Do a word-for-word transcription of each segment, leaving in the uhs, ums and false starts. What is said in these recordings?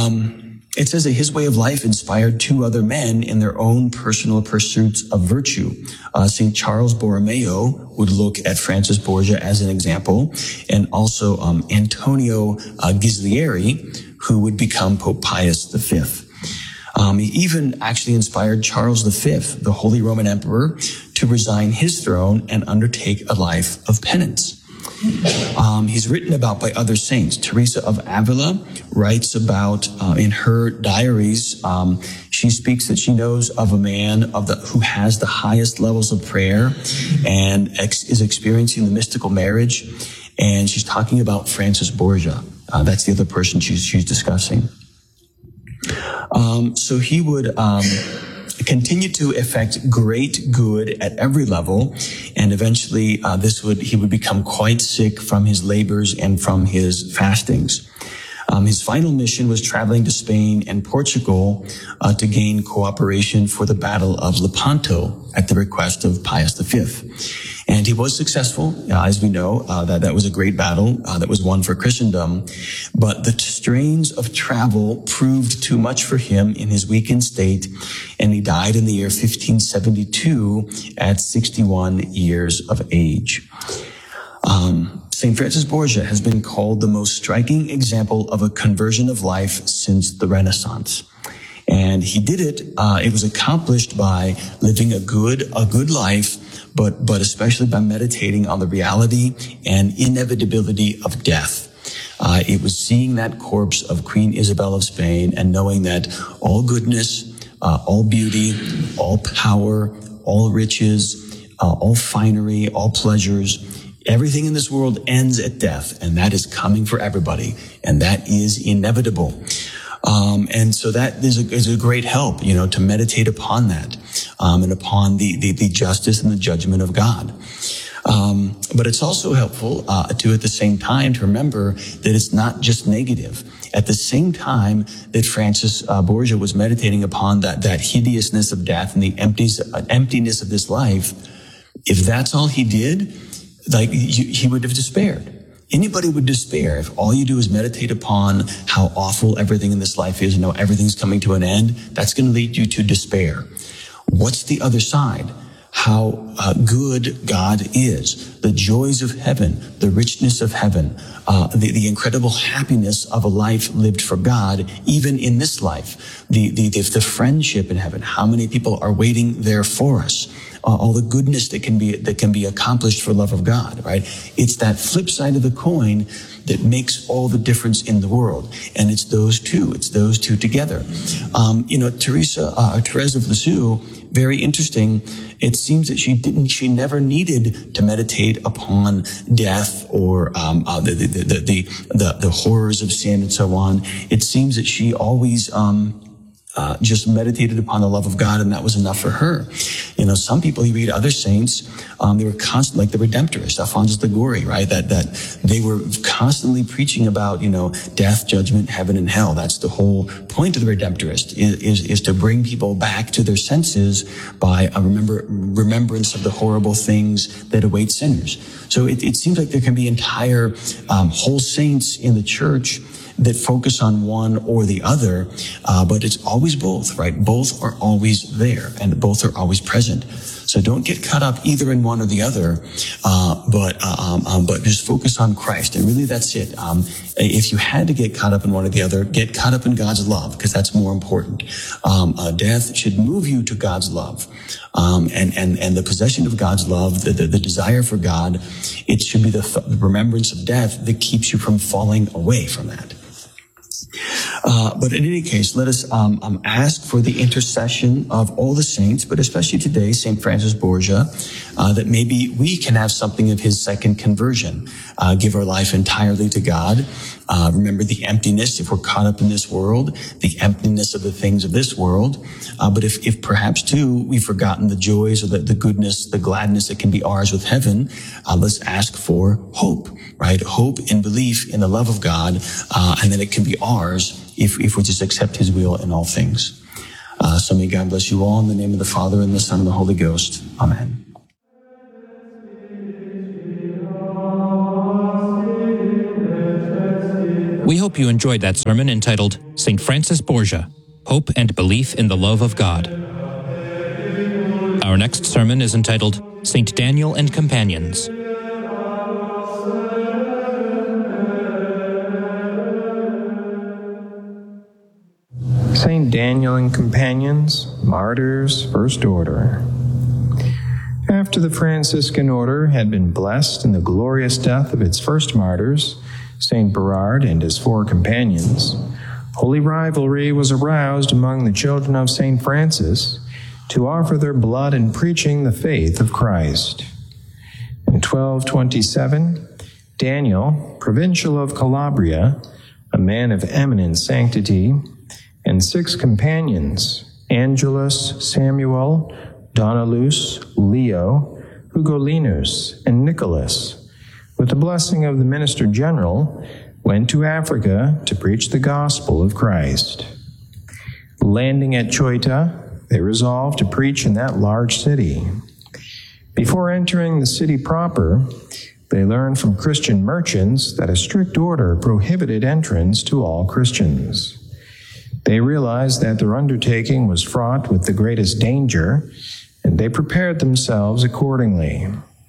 Um, it says that his way of life inspired two other men in their own personal pursuits of virtue. Uh, Saint Charles Borromeo would look at Francis Borgia as an example, and also um, Antonio uh, Ghislieri, who would become Pope Pius the Fifth. Um, he even actually inspired Charles the Fifth, the Holy Roman Emperor, to resign his throne and undertake a life of penance. Um, he's written about by other saints. Teresa of Avila writes about uh, in her diaries. Um, she speaks that she knows of a man of the who has the highest levels of prayer and ex- is experiencing the mystical marriage. And she's talking about Francis Borgia. Uh, that's the other person she's she's discussing. Um, so he would um, continue to effect great good at every level, and eventually uh, this would he would become quite sick from his labors and from his fastings. Um, his final mission was traveling to Spain and Portugal uh, to gain cooperation for the Battle of Lepanto at the request of Pius the Fifth. And he was successful, uh, as we know, uh, that that was a great battle uh, that was won for Christendom. But the strains of travel proved too much for him in his weakened state, and he died in the year fifteen seventy-two at sixty-one years of age. Um, Saint Francis Borgia has been called the most striking example of a conversion of life since the Renaissance. And he did it, uh, it was accomplished by living a good, a good life, but, but especially by meditating on the reality and inevitability of death. Uh, it was seeing that corpse of Queen Isabel of Spain and knowing that all goodness, uh, all beauty, all power, all riches, uh, all finery, all pleasures, everything in this world ends at death, and that is coming for everybody, and that is inevitable. Um, and so that is a, is a great help, you know, to meditate upon that, um, and upon the, the, the justice and the judgment of God. Um, but it's also helpful, uh, to at the same time to remember that it's not just negative. At the same time that Francis uh, Borgia was meditating upon that, that hideousness of death and the empties, uh, emptiness of this life, if that's all he did, like you, he would have despaired. Anybody would despair if all you do is meditate upon how awful everything in this life is and how everything's coming to an end. That's going to lead you to despair. What's the other side? How uh, good God is, the joys of heaven, the richness of heaven, uh, the, the incredible happiness of a life lived for God, even in this life, the, the, the, the friendship in heaven, how many people are waiting there for us, uh, all the goodness that can be, that can be accomplished for love of God, right? It's that flip side of the coin that makes all the difference in the world. And it's those two, it's those two together. Um, you know, Teresa, uh, Therese of Lisieux, very interesting. It seems that she didn't, she never needed to meditate upon death or, um, uh, the, the, the, the, the, the horrors of sin and so on. It seems that she always, um, Uh, just meditated upon the love of God, and that was enough for her. You know, some people, you read other saints, um, they were constant, like the Redemptorists, Alphonsus Liguori, right? That, that they were constantly preaching about, you know, death, judgment, heaven, and hell. That's the whole point of the Redemptorist, is, is, is to bring people back to their senses by a remember, remembrance of the horrible things that await sinners. So it, it seems like there can be entire, um, whole saints in the church that focus on one or the other, uh, but it's always both, right? Both are always there, and both are always present. So don't get caught up either in one or the other, uh, but uh, um, um, but just focus on Christ, and really that's it. Um, if you had to get caught up in one or the other, get caught up in God's love, because that's more important. Um, uh, death should move you to God's love, um, and and and the possession of God's love, the the, the desire for God. It should be the, th- the remembrance of death that keeps you from falling away from that. Uh, but in any case, let us um, um, ask for the intercession of all the saints, but especially today, Saint Francis Borgia, uh, that maybe we can have something of his second conversion, uh, give our life entirely to God. Uh, remember the emptiness, if we're caught up in this world, the emptiness of the things of this world. Uh, but if, if perhaps too, we've forgotten the joys or the, the goodness, the gladness that can be ours with heaven, uh, let's ask for hope, right? Hope and belief in the love of God, uh, and then it can be ours if, if we just accept his will in all things. Uh, so may God bless you all in the name of the Father and the Son and the Holy Ghost. Amen. We hope hope you enjoyed that sermon entitled Saint Francis Borgia, Hope and Belief in the Love of God. Our next sermon is entitled Saint Daniel and Companions. Saint Daniel and Companions, Martyrs, First Order. After the Franciscan order had been blessed in the glorious death of its first martyrs, Saint Berard and his four companions, holy rivalry was aroused among the children of Saint Francis to offer their blood in preaching the faith of Christ. In twelve twenty-seven, Daniel, provincial of Calabria, a man of eminent sanctity, and six companions, Angelus, Samuel, Donalus, Leo, Hugolinus, and Nicholas, with the blessing of the minister general, went to Africa to preach the gospel of Christ. Landing at Ceuta, they resolved to preach in that large city. Before entering the city proper, they learned from Christian merchants that a strict order prohibited entrance to all Christians. They realized that their undertaking was fraught with the greatest danger, and they prepared themselves accordingly.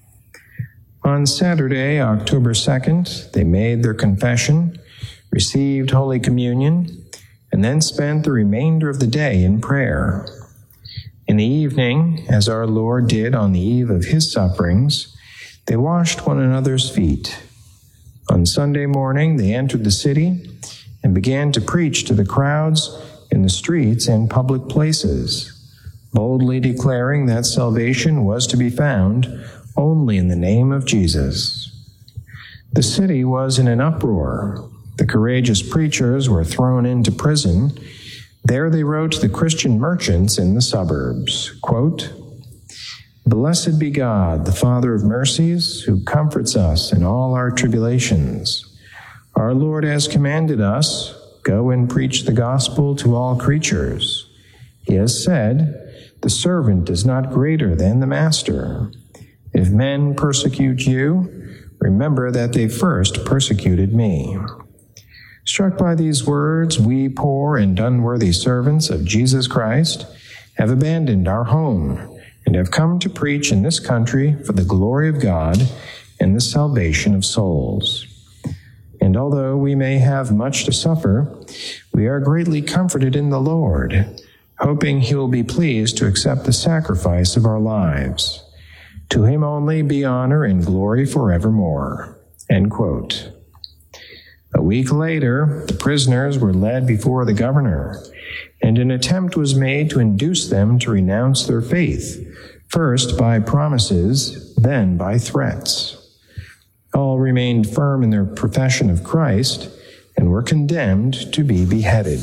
On Saturday, October second, they made their confession, received Holy Communion, and then spent the remainder of the day in prayer. In the evening, as our Lord did on the eve of his sufferings, they washed one another's feet. On Sunday morning, they entered the city and began to preach to the crowds in the streets and public places, boldly declaring that salvation was to be found only in the name of Jesus. The city was in an uproar. The courageous preachers were thrown into prison. There they wrote to the Christian merchants in the suburbs, quote, "Blessed be God, the Father of mercies, who comforts us in all our tribulations. Our Lord has commanded us, go and preach the gospel to all creatures. He has said, the servant is not greater than the master. If men persecute you, remember that they first persecuted me." Struck by these words, we poor and unworthy servants of Jesus Christ have abandoned our home and have come to preach in this country for the glory of God and the salvation of souls. And although we may have much to suffer, we are greatly comforted in the Lord, hoping he will be pleased to accept the sacrifice of our lives. To him only be honor and glory forevermore. End quote. A week later, the prisoners were led before the governor, and an attempt was made to induce them to renounce their faith, first by promises, then by threats. All remained firm in their profession of Christ and were condemned to be beheaded.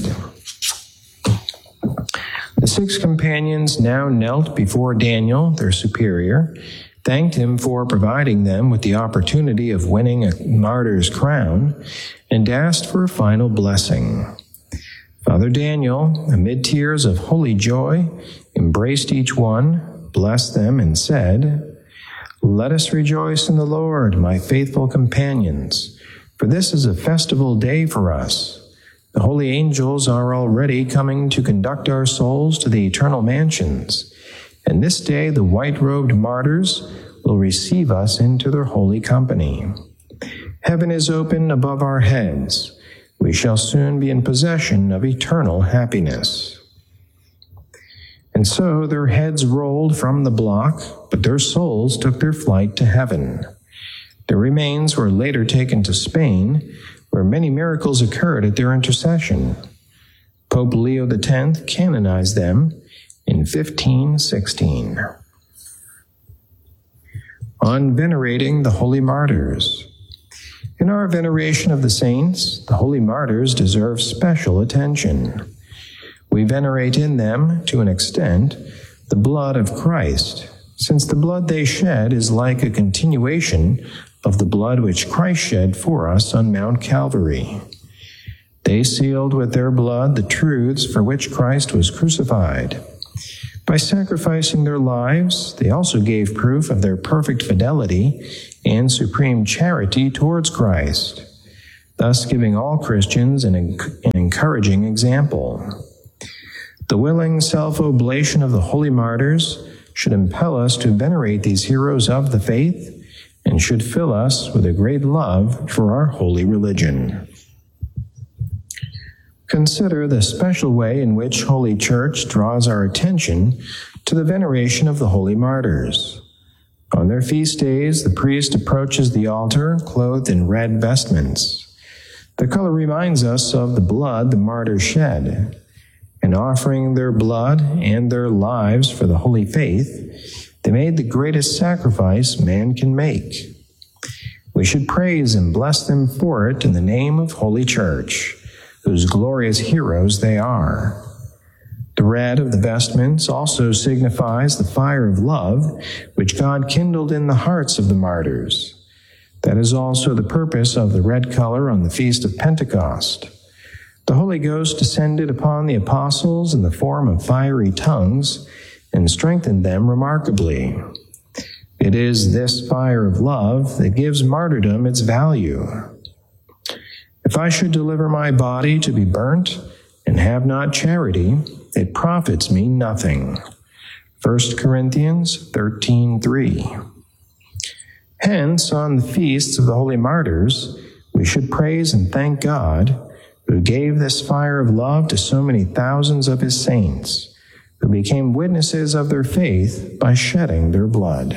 The six companions now knelt before Daniel, their superior, thanked him for providing them with the opportunity of winning a martyr's crown, and asked for a final blessing. Father Daniel, amid tears of holy joy, embraced each one, blessed them, and said, "Let us rejoice in the Lord, my faithful companions, for this is a festival day for us. The holy angels are already coming to conduct our souls to the eternal mansions, and this day the white-robed martyrs will receive us into their holy company. Heaven is open above our heads. We shall soon be in possession of eternal happiness." And so their heads rolled from the block, but their souls took their flight to heaven. Their remains were later taken to Spain, where many miracles occurred at their intercession. Pope Leo the tenth canonized them in fifteen sixteen. On venerating the holy martyrs. In our veneration of the saints, the holy martyrs deserve special attention. We venerate in them, to an extent, the blood of Christ, since the blood they shed is like a continuation of the blood which Christ shed for us on Mount Calvary. They sealed with their blood the truths for which Christ was crucified. By sacrificing their lives, they also gave proof of their perfect fidelity and supreme charity towards Christ. thus giving all Christians an, an encouraging example. The willing self-oblation of the holy martyrs should impel us to venerate these heroes of the faith and should fill us with a great love for our holy religion. Consider the special way in which Holy Church draws our attention to the veneration of the holy martyrs. On their feast days, the priest approaches the altar clothed in red vestments. The color reminds us of the blood the martyrs shed. In offering their blood and their lives for the holy faith, they made the greatest sacrifice man can make. We should praise and bless them for it in the name of Holy Church, whose glorious heroes they are. The red of the vestments also signifies the fire of love which God kindled in the hearts of the martyrs. That is also the purpose of the red color on the Feast of Pentecost. The Holy Ghost descended upon the apostles in the form of fiery tongues and strengthened them remarkably. It is this fire of love that gives martyrdom its value. If I should deliver my body to be burnt and have not charity, it profits me nothing. First Corinthians thirteen three. Hence, on the feasts of the holy martyrs, we should praise and thank God, who gave this fire of love to so many thousands of his saints, who became witnesses of their faith by shedding their blood.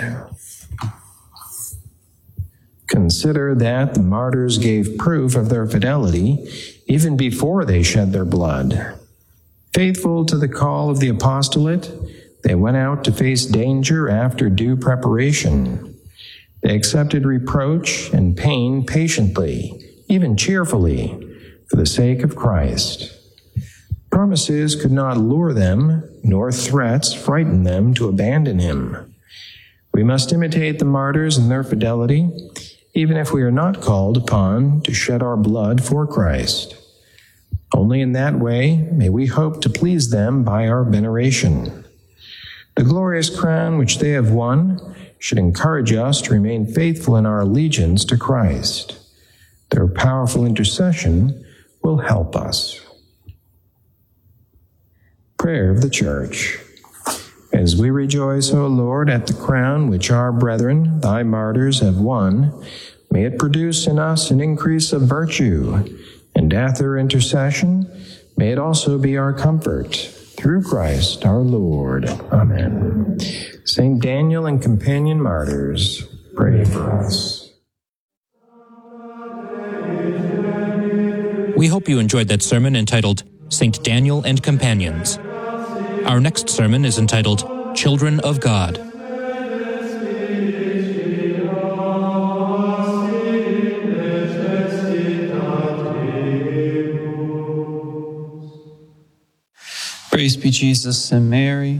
Consider that the martyrs gave proof of their fidelity even before they shed their blood. Faithful to the call of the apostolate, they went out to face danger after due preparation. They accepted reproach and pain patiently, even cheerfully, for the sake of Christ. Promises could not lure them, nor threats frighten them to abandon him. We must imitate the martyrs in their fidelity, even if we are not called upon to shed our blood for Christ. Only in that way may we hope to please them by our veneration. The glorious crown which they have won should encourage us to remain faithful in our allegiance to Christ. Their powerful intercession will help us. Prayer of the Church. As we rejoice, O Lord, at the crown which our brethren, thy martyrs, have won, may it produce in us an increase of virtue, and at their intercession, may it also be our comfort. Through Christ our Lord. Amen. Saint Daniel and companion martyrs, pray for us. We hope you enjoyed that sermon entitled Saint Daniel and Companions. Our next sermon is entitled Children of God. Praise be Jesus and Mary.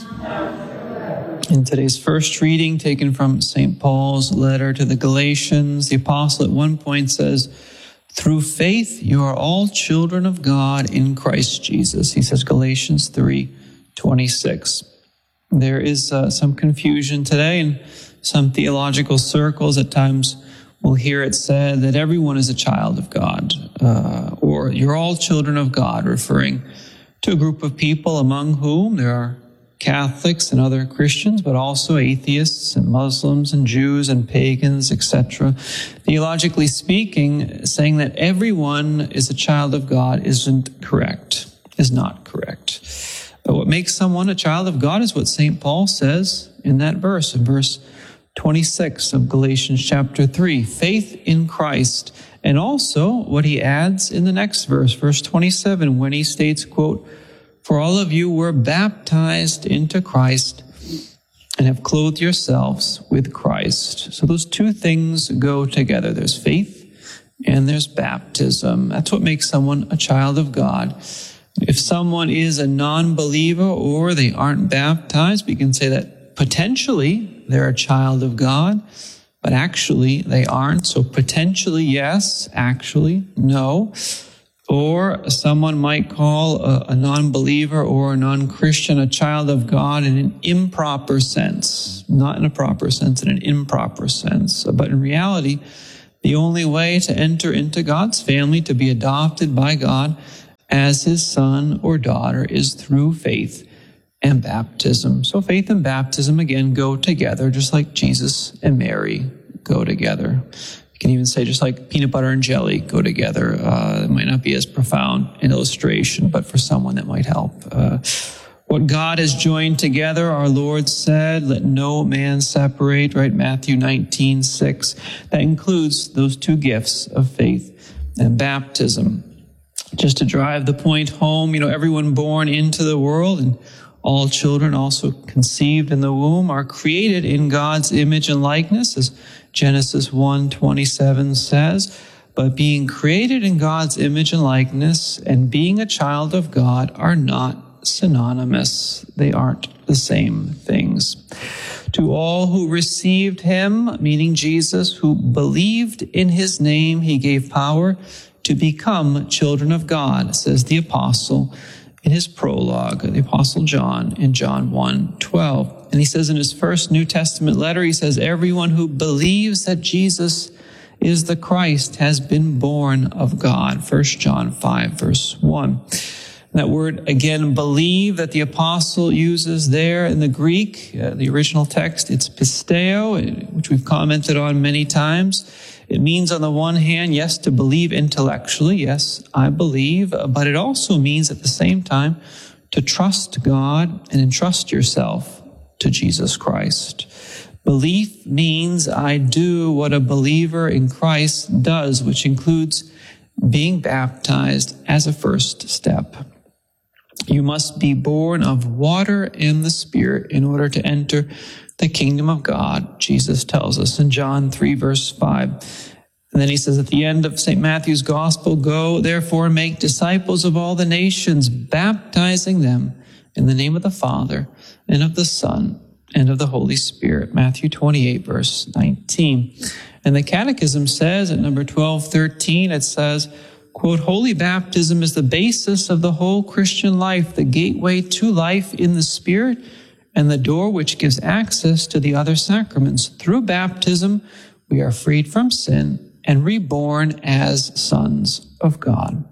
In today's first reading, taken from Saint Paul's letter to the Galatians, the apostle at one point says, "Through faith you are all children of God in Christ Jesus." He says, Galatians three twenty-six. There is uh, some confusion today in some theological circles. At times we'll hear it said that everyone is a child of God, uh, or you're all children of God, referring to a group of people among whom there are Catholics and other Christians, but also atheists and Muslims and Jews and pagans, et cetera. Theologically speaking, saying that everyone is a child of God isn't correct, is not correct. But what makes someone a child of God is what Saint Paul says in that verse, in verse twenty-six of Galatians chapter three, faith in Christ. And also what he adds in the next verse, verse twenty-seven, when he states, quote, "For all of you were baptized into Christ and have clothed yourselves with Christ." So those two things go together. There's faith and there's baptism. That's what makes someone a child of God. If someone is a non-believer or they aren't baptized, we can say that potentially they're a child of God, but actually they aren't. So potentially yes, actually no. Or someone might call a, a non-believer or a non-Christian a child of God in an improper sense, not in a proper sense, in an improper sense. But in reality, The only way to enter into God's family, to be adopted by God as his son or daughter, is through faith and baptism. So faith and baptism, again, go together, just like Jesus and Mary go together. You can even say just like peanut butter and jelly go together. Uh, it might not be as profound an illustration, but for someone that might help. Uh, what God has joined together, our Lord said, let no man separate, right? Matthew nineteen six. That includes those two gifts of faith and baptism. Just to drive the point home, you know, everyone born into the world and all children also conceived in the womb are created in God's image and likeness, as Genesis one twenty-seven says. But being created in God's image and likeness and being a child of God are not synonymous. They aren't the same things. To all who received him, meaning Jesus, who believed in his name, he gave power to become children of God, says the apostle in his prologue, the apostle John in John one twelve. And he says in his first New Testament letter, he says, everyone who believes that Jesus is the Christ has been born of God. First John five, verse one. That word, again, believe, that the apostle uses there in the Greek, uh, the original text, it's pisteo, which we've commented on many times. It means, on the one hand, yes, to believe intellectually. Yes, I believe. But it also means at the same time to trust God and entrust yourself to Jesus Christ. Belief means I do what a believer in Christ does, which includes being baptized as a first step. You must be born of water and the Spirit in order to enter the kingdom of God, Jesus tells us in John three, verse five. And then he says at the end of Saint Matthew's Gospel, go, therefore, make disciples of all the nations, baptizing them in the name of the Father and of the Son and of the Holy Spirit. Matthew twenty-eight, verse nineteen. And the Catechism says at number twelve thirteen, it says, quote, holy baptism is the basis of the whole Christian life, the gateway to life in the Spirit, and the door which gives access to the other sacraments. Through baptism, we are freed from sin and reborn as sons of God.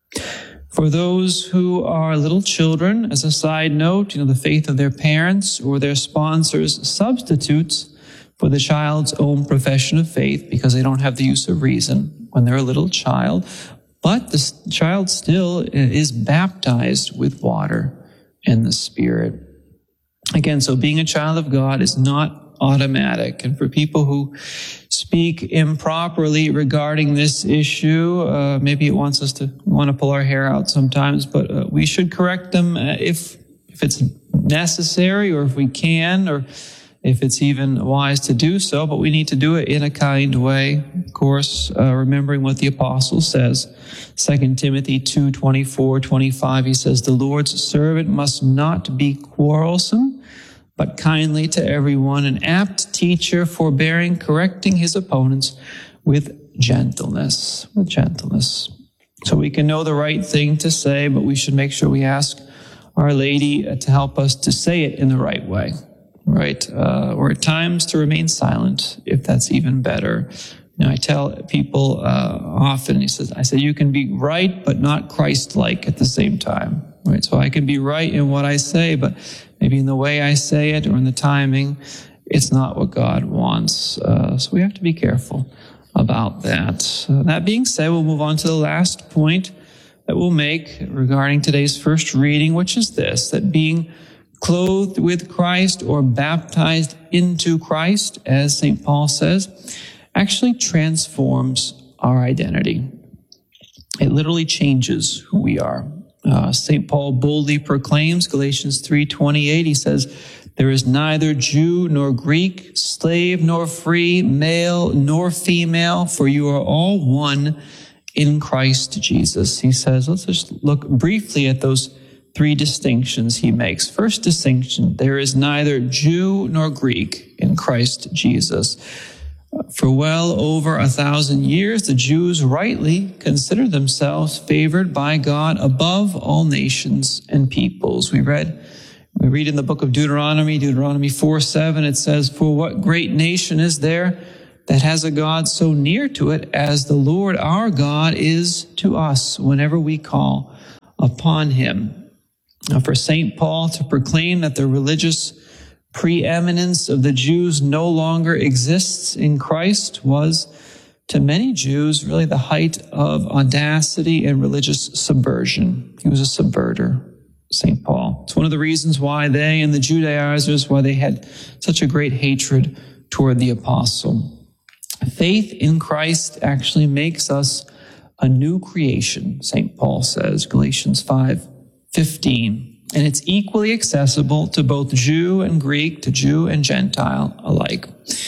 For those who are little children, as a side note, you know, the faith of their parents or their sponsors substitutes for the child's own profession of faith because they don't have the use of reason when they're a little child. But the child still is baptized with water and the Spirit. Again, so being a child of God is not automatic. And for people who speak improperly regarding this issue, uh, maybe it wants us to want to pull our hair out sometimes, but uh, we should correct them uh, if if it's necessary or if we can or if it's even wise to do so, but we need to do it in a kind way. Of course, uh, remembering what the apostle says. Second Timothy two, twenty-four, twenty-five, he says, the Lord's servant must not be quarrelsome, but kindly to everyone, an apt teacher, forbearing, correcting his opponents with gentleness, with gentleness. So we can know the right thing to say, but we should make sure we ask Our Lady to help us to say it in the right way. Right, uh, or at times to remain silent, if that's even better. You know, I tell people uh, often, he says, I say, you can be right, but not Christ-like at the same time. Right, so I can be right in what I say, but maybe in the way I say it or in the timing, it's not what God wants. Uh, so we have to be careful about that. Uh, that being said, we'll move on to the last point that we'll make regarding today's first reading, which is this, that being clothed with Christ or baptized into Christ, as Saint Paul says, actually transforms our identity. It literally changes who we are. Uh, Saint Paul boldly proclaims, Galatians three twenty-eight, he says, there is neither Jew nor Greek, slave nor free, male nor female, for you are all one in Christ Jesus. He says, let's just look briefly at those three distinctions he makes. First distinction, there is neither Jew nor Greek in Christ Jesus. For well over a thousand years, the Jews rightly considered themselves favored by God above all nations and peoples. We read, we read in the book of Deuteronomy, Deuteronomy four seven, it says, for what great nation is there that has a God so near to it as the Lord our God is to us whenever we call upon him. Now, for Saint Paul to proclaim that the religious preeminence of the Jews no longer exists in Christ was, to many Jews, really the height of audacity and religious subversion. He was a subverter, Saint Paul. It's one of the reasons why they and the Judaizers, why they had such a great hatred toward the apostle. Faith in Christ actually makes us a new creation, Saint Paul says, Galatians five fifteen. And it's equally accessible to both Jew and Greek, to Jew and Gentile alike.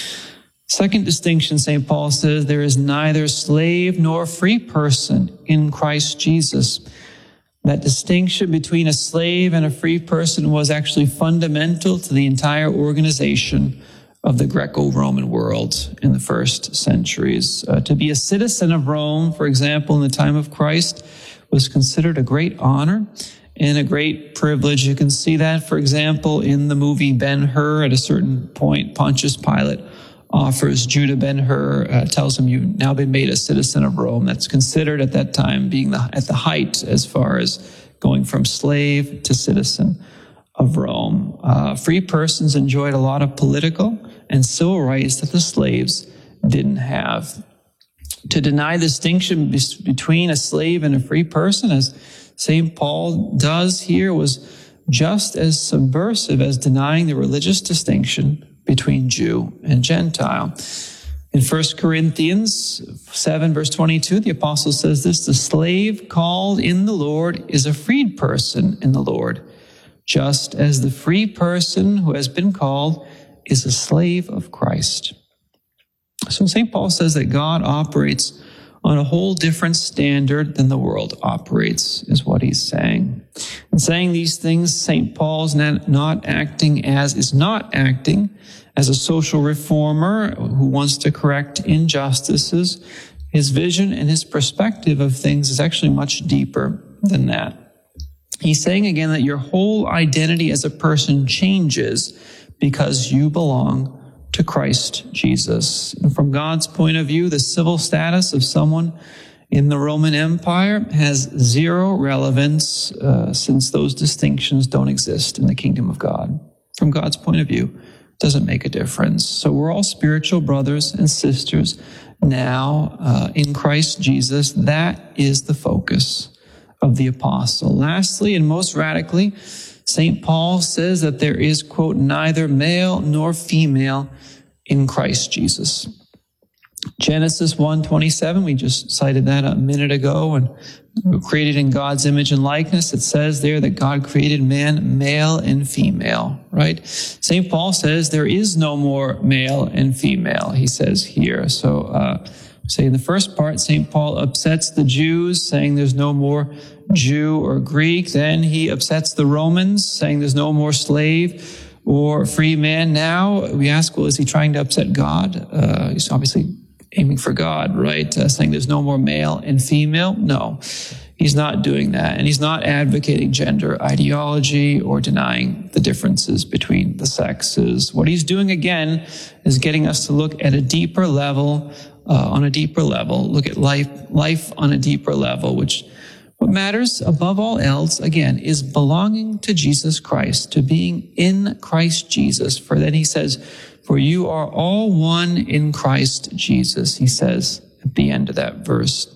Second distinction, Saint Paul says, there is neither slave nor free person in Christ Jesus. That distinction between a slave and a free person was actually fundamental to the entire organization of the Greco-Roman world in the first centuries. Uh, to be a citizen of Rome, for example, in the time of Christ, was considered a great honor and a great privilege. You can see that, for example, in the movie Ben-Hur. At a certain point, Pontius Pilate offers Judah Ben-Hur, uh, tells him, you've now been made a citizen of Rome. That's considered at that time being the, at the height as far as going from slave to citizen of Rome. Uh, free persons enjoyed a lot of political and civil rights that the slaves didn't have. To deny the distinction be- between a slave and a free person, as Saint Paul does here, was just as subversive as denying the religious distinction between Jew and Gentile. In First Corinthians seven, verse twenty-two, the apostle says this, the slave called in the Lord is a freed person in the Lord, just as the free person who has been called is a slave of Christ. So Saint Paul says that God operates on a whole different standard than the world operates, is what he's saying. In saying these things, Saint Paul's not, not acting as, is not acting as a social reformer who wants to correct injustices. His vision and his perspective of things is actually much deeper than that. He's saying again that your whole identity as a person changes because you belong to Christ Jesus. And from God's point of view, the civil status of someone in the Roman Empire has zero relevance uh, since those distinctions don't exist in the kingdom of God. From God's point of view, it doesn't make a difference. So we're all spiritual brothers and sisters now uh, in Christ Jesus. That is the focus of the apostle. Lastly, and most radically, Saint Paul says that there is, quote, neither male nor female in Christ Jesus. Genesis one twenty-seven, we just cited that a minute ago, and we were created in God's image and likeness. It says there that God created man male and female, right? Saint Paul says there is no more male and female, he says here. So, uh, say in the first part, Saint Paul upsets the Jews, saying there's no more Jew or Greek. Then he upsets the Romans, saying there's no more slave or free man. Now we ask, well, is he trying to upset God? Uh, he's obviously aiming for God, right? Uh, saying there's no more male and female. No, he's not doing that. And he's not advocating gender ideology or denying the differences between the sexes. What he's doing again is getting us to look at a deeper level, uh, on a deeper level, look at life, life on a deeper level, which what matters above all else, again, is belonging to Jesus Christ, to being in Christ Jesus. For then he says, for you are all one in Christ Jesus, he says at the end of that verse.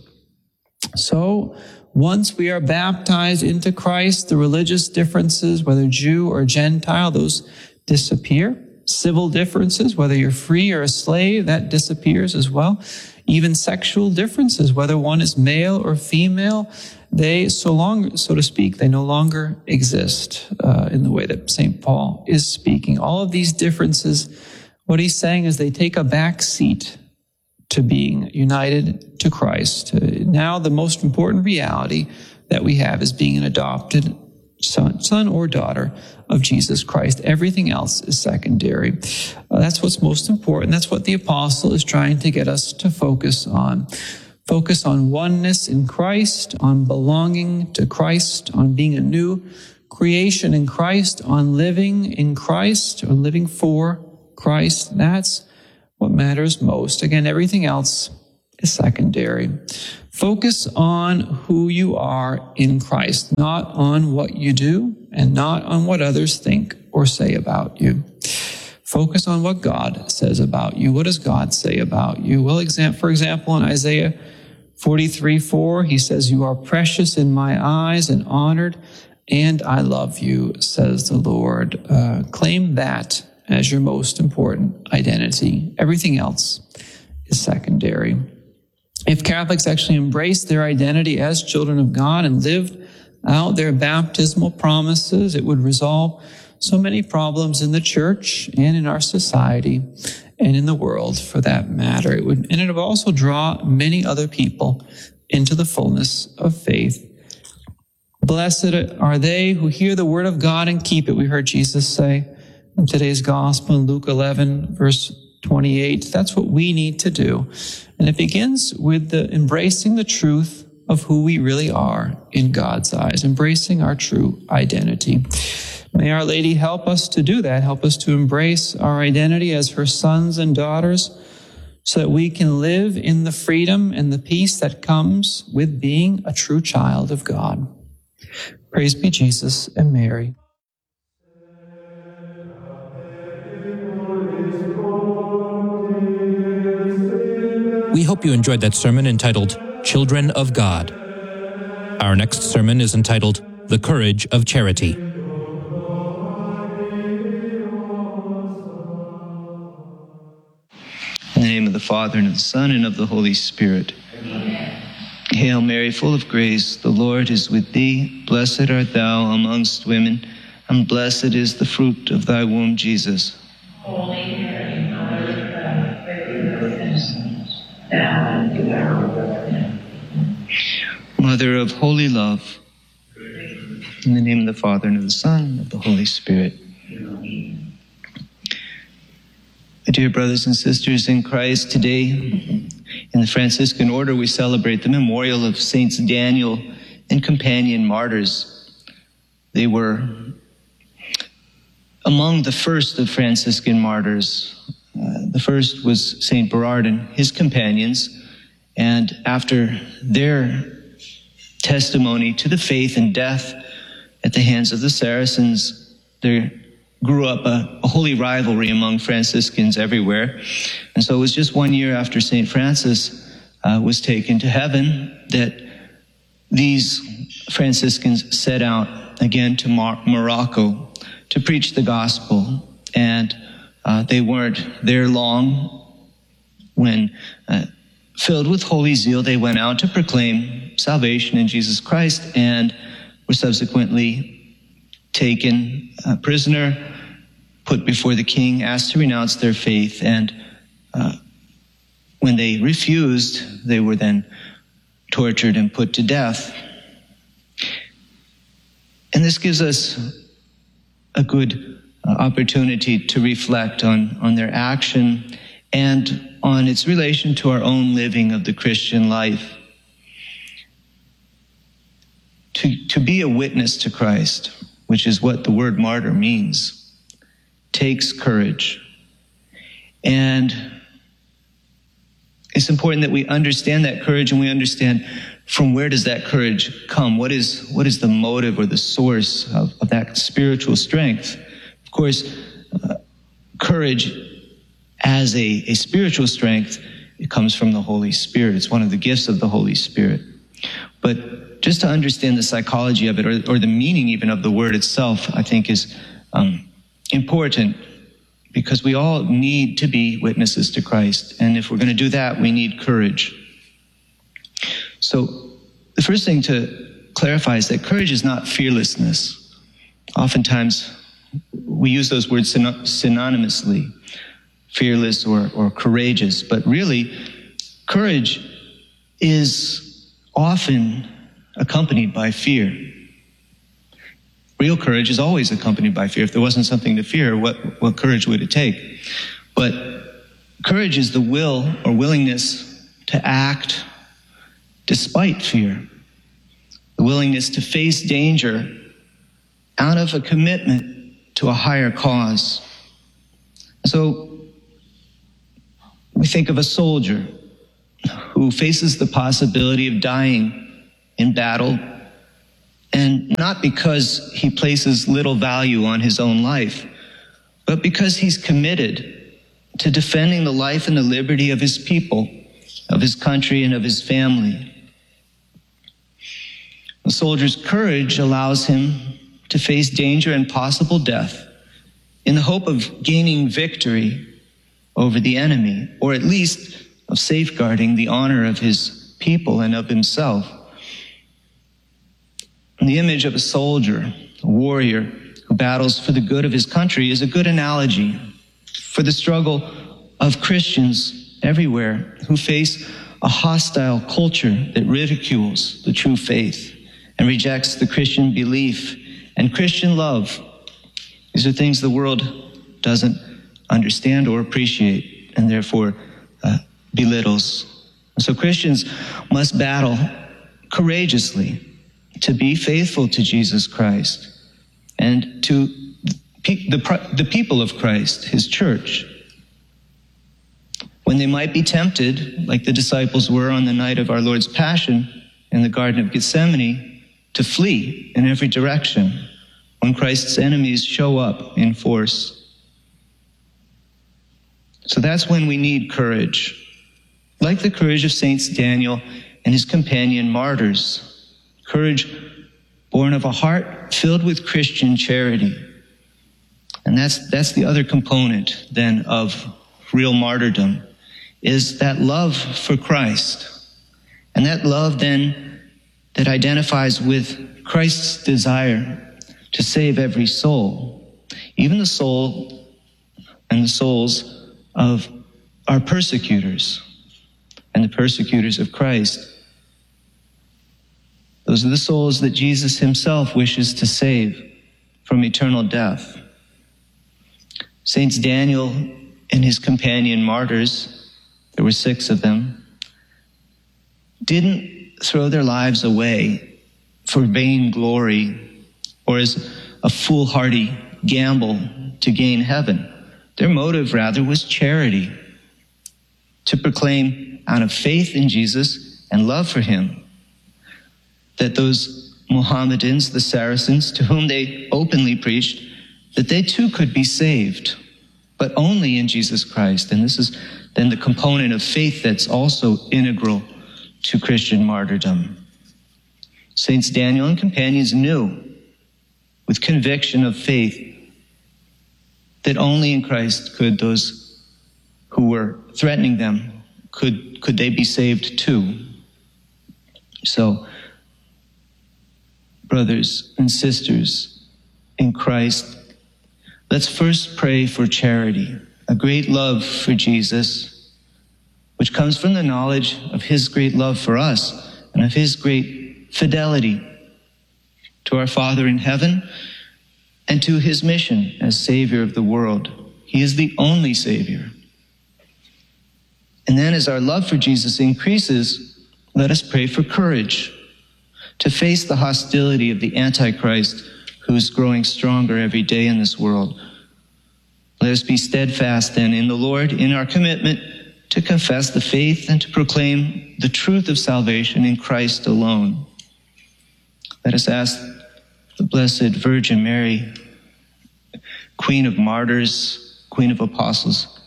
So once we are baptized into Christ, the religious differences, whether Jew or Gentile, those disappear. Civil differences, whether you're free or a slave, that disappears as well. Even sexual differences, whether one is male or female, they, so long, so to speak, they no longer exist uh, in the way that Saint Paul is speaking. All of these differences, what he's saying is they take a back seat to being united to Christ. Uh, now the most important reality that we have is being an adopted son, son or daughter of Jesus Christ. Everything else is secondary. Uh, that's what's most important. That's what the apostle is trying to get us to focus on. Focus on oneness in Christ, on belonging to Christ, on being a new creation in Christ, on living in Christ, or living for Christ. That's what matters most. Again, everything else is secondary. Focus on who you are in Christ, not on what you do and not on what others think or say about you. Focus on what God says about you. What does God say about you? Well, for example, in Isaiah forty-three four, he says, "You are precious in my eyes and honored, and I love you," says the Lord. Uh, claim that as your most important identity. Everything else is secondary. If Catholics actually embraced their identity as children of God and lived out their baptismal promises, it would resolve so many problems in the church and in our society and in the world for that matter. It would, and it would also draw many other people into the fullness of faith. Blessed are they who hear the word of God and keep it, we heard Jesus say in today's gospel in Luke eleven, verse twenty-eight. That's what we need to do. And it begins with the embracing the truth of who we really are in God's eyes, embracing our true identity. May Our Lady help us to do that, help us to embrace our identity as her sons and daughters, so that we can live in the freedom and the peace that comes with being a true child of God. Praise be Jesus and Mary. We hope you enjoyed that sermon entitled Children of God. Our next sermon is entitled The Courage of Charity. In the name of the Father, and of the Son, and of the Holy Spirit. Amen. Hail Mary, full of grace, the Lord is with thee. Blessed art thou amongst women, and blessed is the fruit of thy womb, Jesus. Holy Mary, Mother of God, pray for us sinners, now and at the hour of our death. Mother of holy love, in the name of the Father, and of the Son, and of the Holy Spirit. Amen. Dear brothers and sisters in Christ, today in the Franciscan Order we celebrate the memorial of Saints Daniel and Companion martyrs. They were among the first of Franciscan martyrs. Uh, the first was Saint Berard and his companions, and after their testimony to the faith and death at the hands of the Saracens, there grew up a, a holy rivalry among Franciscans everywhere. And so it was just one year after Saint Francis uh, was taken to heaven that these Franciscans set out again to Mar- Morocco to preach the gospel. And uh, they weren't there long when, uh, filled with holy zeal, they went out to proclaim salvation in Jesus Christ and were subsequently taken uh, prisoner, put before the king, asked to renounce their faith, and uh, when they refused, they were then tortured and put to death. And this gives us a good uh, opportunity to reflect on, on their action and on its relation to our own living of the Christian life. To, to be a witness to Christ, which is what the word martyr means, takes courage. And it's important that we understand that courage, and we understand from where does that courage come? What is, what is the motive or the source of, of that spiritual strength? Of course, uh, courage as a, a spiritual strength, it comes from the Holy Spirit. It's one of the gifts of the Holy Spirit. But just to understand the psychology of it, or, or the meaning even of the word itself, I think is um, important, because we all need to be witnesses to Christ. And if we're going to do that, we need courage. So the first thing to clarify is that courage is not fearlessness. Oftentimes, we use those words syn- synonymously, fearless or, or courageous. But really, courage is often accompanied by fear. Real courage is always accompanied by fear. If there wasn't something to fear, what, what courage would it take? But courage is the will or willingness to act despite fear, the willingness to face danger out of a commitment to a higher cause. So We think of a soldier who faces the possibility of dying in battle, and not because he places little value on his own life, but because he's committed to defending the life and the liberty of his people, of his country, and of his family. The soldier's courage allows him to face danger and possible death in the hope of gaining victory over the enemy, or at least of safeguarding the honor of his people and of himself. And the image of a soldier, a warrior who battles for the good of his country, is a good analogy for the struggle of Christians everywhere who face a hostile culture that ridicules the true faith and rejects the Christian belief and Christian love. These are things the world doesn't understand or appreciate, and therefore uh, belittles. So Christians must battle courageously to be faithful to Jesus Christ and to the, the people of Christ, his church. When they might be tempted, like the disciples were on the night of our Lord's Passion in the Garden of Gethsemane, to flee in every direction when Christ's enemies show up in force. So that's when we need courage, like the courage of Saints Daniel and his companion martyrs. Courage born of a heart filled with Christian charity. And that's that's the other component then of real martyrdom, is that love for Christ. And that love then that identifies with Christ's desire to save every soul, even the soul and the souls of our persecutors and the persecutors of Christ. Those are the souls that Jesus himself wishes to save from eternal death. Saints Daniel and his companion martyrs, there were six of them, didn't throw their lives away for vain glory or as a foolhardy gamble to gain heaven. Their motive, rather, was charity, to proclaim out of faith in Jesus and love for him that those Mohammedans, the Saracens, to whom they openly preached, that they too could be saved, but only in Jesus Christ. And this is then the component of faith that's also integral to Christian martyrdom. Saints Daniel and companions knew with conviction of faith that only in Christ could those who were threatening them, could, could they be saved too. So, brothers and sisters in Christ, let's first pray for charity, a great love for Jesus, which comes from the knowledge of his great love for us and of his great fidelity to our Father in heaven and to his mission as Savior of the world. He is the only Savior. And then as our love for Jesus increases, let us pray for courage to face the hostility of the Antichrist who is growing stronger every day in this world. Let us be steadfast then in the Lord, in our commitment to confess the faith and to proclaim the truth of salvation in Christ alone. Let us ask the Blessed Virgin Mary, Queen of Martyrs, Queen of Apostles,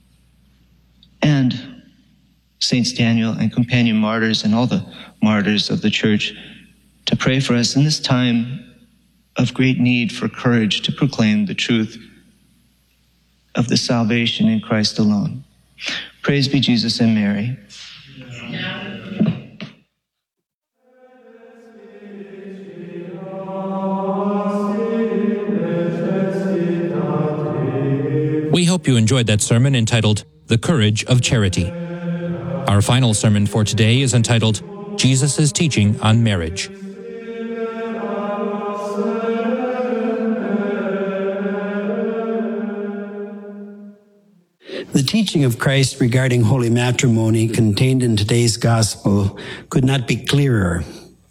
and Saints Daniel and companion martyrs and all the martyrs of the Church, to pray for us in this time of great need for courage to proclaim the truth of the salvation in Christ alone. Praise be Jesus and Mary. We hope you enjoyed that sermon entitled, The Courage of Charity. Our final sermon for today is entitled, Jesus' Teaching on Marriage. The teaching of Christ regarding holy matrimony contained in today's gospel could not be clearer.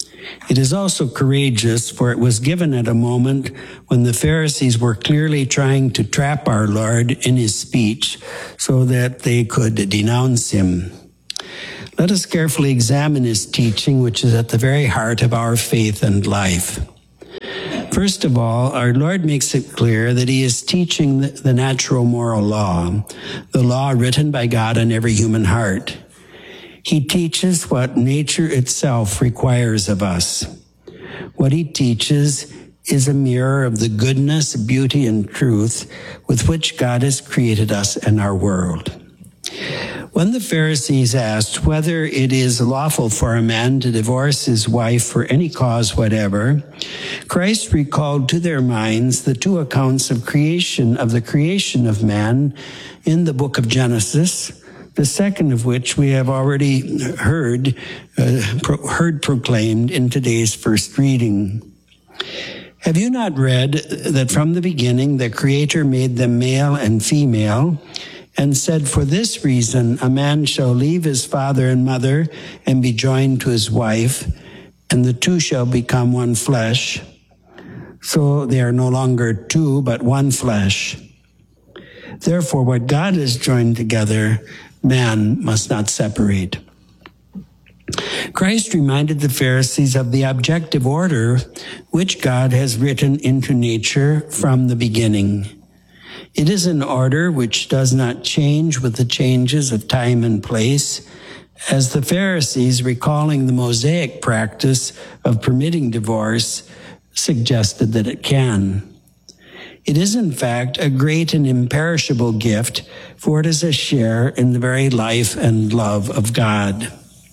It is also courageous, for it was given at a moment when the Pharisees were clearly trying to trap our Lord in his speech so that they could denounce him. Let us carefully examine his teaching, which is at the very heart of our faith and life. First of all, our Lord makes it clear that he is teaching the natural moral law, the law written by God on every human heart. He teaches what nature itself requires of us. What he teaches is a mirror of the goodness, beauty, and truth with which God has created us and our world. When the Pharisees asked whether it is lawful for a man to divorce his wife for any cause whatever, Christ recalled to their minds the two accounts of creation, of the creation of man in the book of Genesis, the second of which we have already heard, uh, pro- heard proclaimed in today's first reading. Have you not read that from the beginning the Creator made them male and female, and said, for this reason a man shall leave his father and mother and be joined to his wife, and the two shall become one flesh. So they are no longer two, but one flesh. Therefore, what God has joined together, man must not separate. Christ reminded the Pharisees of the objective order which God has written into nature from the beginning. It is an order which does not change with the changes of time and place, as the Pharisees, recalling the Mosaic practice of permitting divorce, suggested that it can. It is, in fact, a great and imperishable gift, for it is a share in the very life and love of God.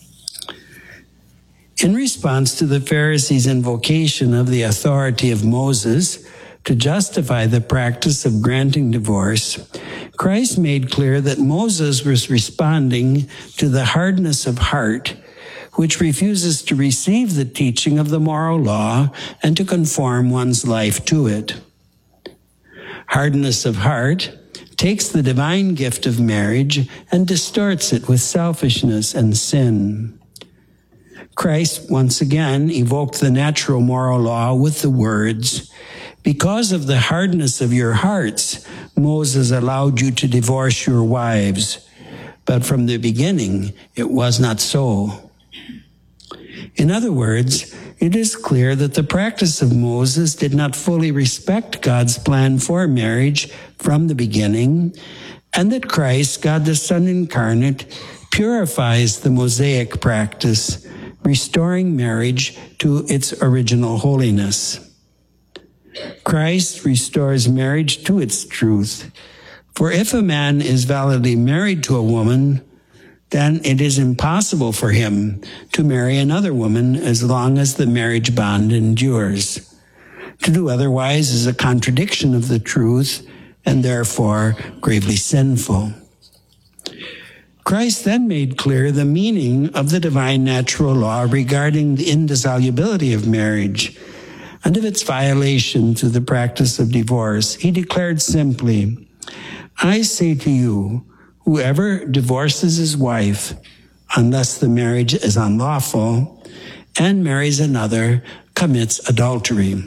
In response to the Pharisees' invocation of the authority of Moses to justify the practice of granting divorce, Christ made clear that Moses was responding to the hardness of heart, which refuses to receive the teaching of the moral law and to conform one's life to it. Hardness of heart takes the divine gift of marriage and distorts it with selfishness and sin. Christ once again evoked the natural moral law with the words, because of the hardness of your hearts, Moses allowed you to divorce your wives, but from the beginning it was not so. In other words, it is clear that the practice of Moses did not fully respect God's plan for marriage from the beginning, and that Christ, God the Son incarnate, purifies the Mosaic practice, restoring marriage to its original holiness. Christ restores marriage to its truth, for if a man is validly married to a woman, then it is impossible for him to marry another woman as long as the marriage bond endures. To do otherwise is a contradiction of the truth and therefore gravely sinful. Christ then made clear the meaning of the divine natural law regarding the indissolubility of marriage and of its violation through the practice of divorce. He declared simply, I say to you, whoever divorces his wife, unless the marriage is unlawful, and marries another, commits adultery.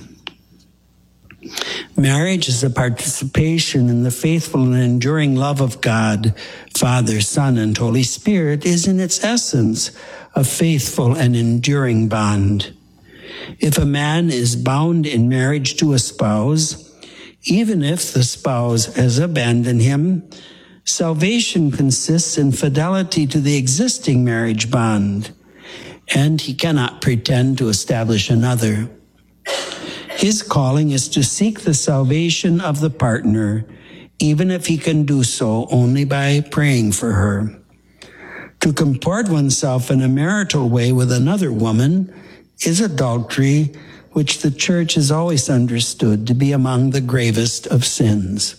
Marriage is a participation in the faithful and enduring love of God, Father, Son, and Holy Spirit is in its essence a faithful and enduring bond. If a man is bound in marriage to a spouse, even if the spouse has abandoned him, salvation consists in fidelity to the existing marriage bond, and he cannot pretend to establish another. His calling is to seek the salvation of the partner, even if he can do so only by praying for her. To comport oneself in a marital way with another woman is adultery, which the Church has always understood to be among the gravest of sins.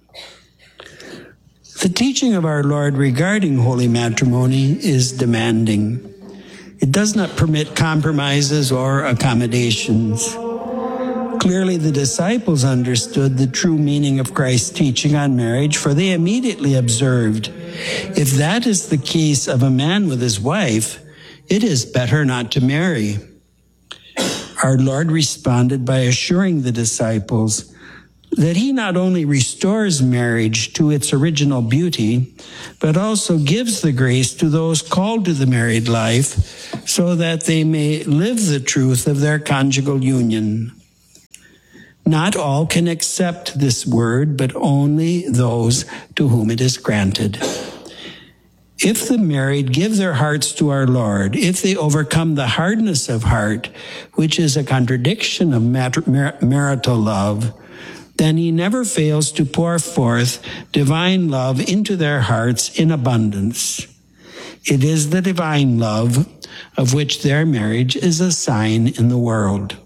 The teaching of our Lord regarding holy matrimony is demanding. It does not permit compromises or accommodations. Clearly, the disciples understood the true meaning of Christ's teaching on marriage, for they immediately observed, if that is the case of a man with his wife, it is better not to marry. Our Lord responded by assuring the disciples that he not only restores marriage to its original beauty, but also gives the grace to those called to the married life so that they may live the truth of their conjugal union. Not all can accept this word, but only those to whom it is granted. If the married give their hearts to our Lord, if they overcome the hardness of heart, which is a contradiction of mar- marital love, then he never fails to pour forth divine love into their hearts in abundance. It is the divine love of which their marriage is a sign in the world.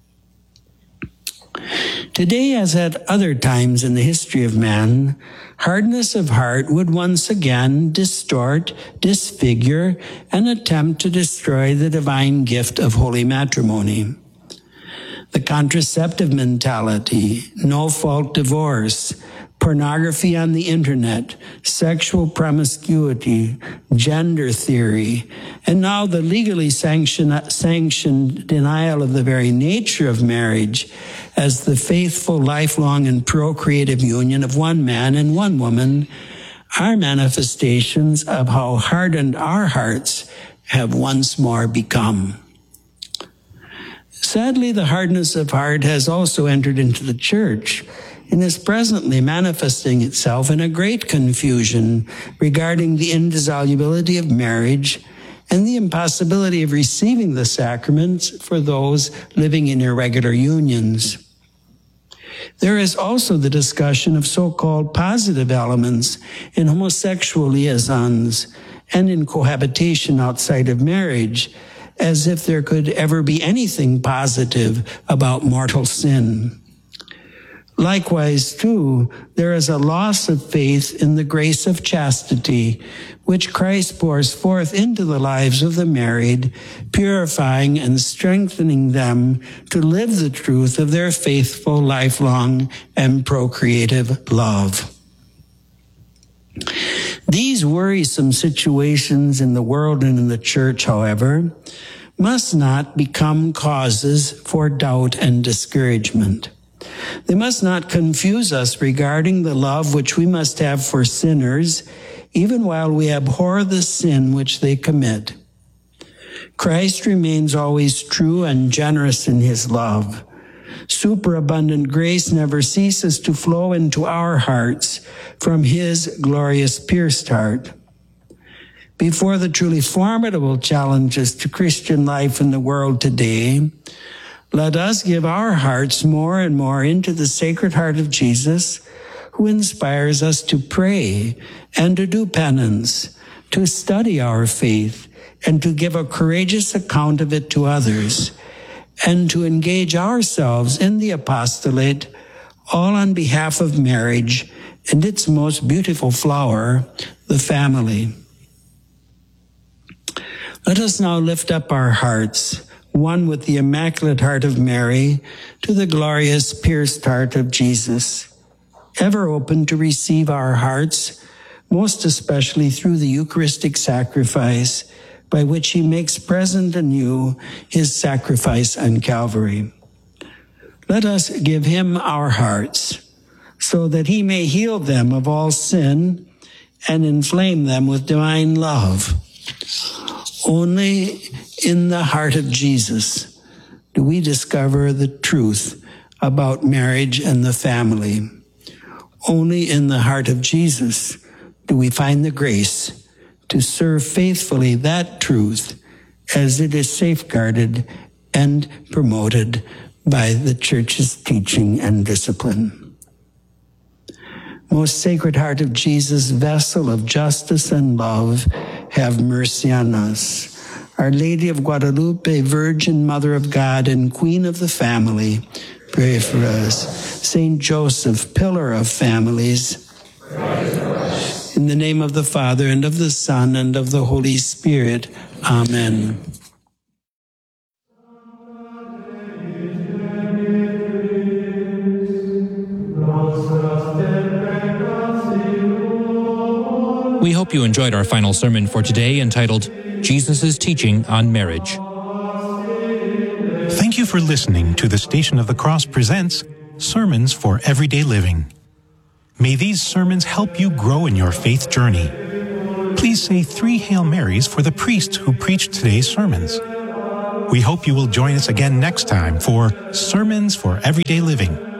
Today, as at other times in the history of man, hardness of heart would once again distort, disfigure, and attempt to destroy the divine gift of holy matrimony. The contraceptive mentality, no-fault divorce, pornography on the internet, sexual promiscuity, gender theory, and now the legally sanctioned, sanctioned denial of the very nature of marriage as the faithful, lifelong, and procreative union of one man and one woman are manifestations of how hardened our hearts have once more become. Sadly, the hardness of heart has also entered into the church and is presently manifesting itself in a great confusion regarding the indissolubility of marriage and the impossibility of receiving the sacraments for those living in irregular unions. There is also the discussion of so-called positive elements in homosexual liaisons and in cohabitation outside of marriage, as if there could ever be anything positive about mortal sin. Likewise, too, there is a loss of faith in the grace of chastity, which Christ pours forth into the lives of the married, purifying and strengthening them to live the truth of their faithful, lifelong, and procreative love. These worrisome situations in the world and in the church, however, must not become causes for doubt and discouragement. They must not confuse us regarding the love which we must have for sinners, even while we abhor the sin which they commit. Christ remains always true and generous in his love. Superabundant grace never ceases to flow into our hearts from his glorious pierced heart. Before the truly formidable challenges to Christian life in the world today, let us give our hearts more and more into the Sacred Heart of Jesus, who inspires us to pray and to do penance, to study our faith, and to give a courageous account of it to others, and to engage ourselves in the apostolate, all on behalf of marriage and its most beautiful flower, the family. Let us now lift up our hearts, one with the Immaculate Heart of Mary, to the glorious pierced heart of Jesus, ever open to receive our hearts, most especially through the Eucharistic sacrifice, by which he makes present anew his sacrifice on Calvary. Let us give him our hearts, so that he may heal them of all sin and inflame them with divine love. Only in the heart of Jesus do we discover the truth about marriage and the family. Only in the heart of Jesus do we find the grace to serve faithfully that truth as it is safeguarded and promoted by the Church's teaching and discipline. Most Sacred Heart of Jesus, vessel of justice and love, have mercy on us. Our Lady of Guadalupe, Virgin Mother of God and Queen of the family, pray for us. Saint Joseph, Pillar of families, in the name of the Father, and of the Son, and of the Holy Spirit. Amen. We hope you enjoyed our final sermon for today, entitled Jesus' Teaching on Marriage. Thank you for for listening to the Station of the Cross presents Sermons for Everyday Living. May these sermons help you grow in your faith journey. Please say three Hail Marys for the priest who preached today's sermons. We hope you will join us again next time for Sermons for Everyday Living.